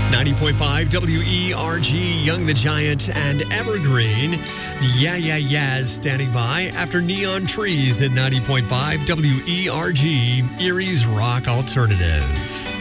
90.5 WERG, Young the Giant and Evergreen. Yeah, yeah, yeahs standing by after Neon Trees at 90.5 WERG, Erie's Rock Alternative.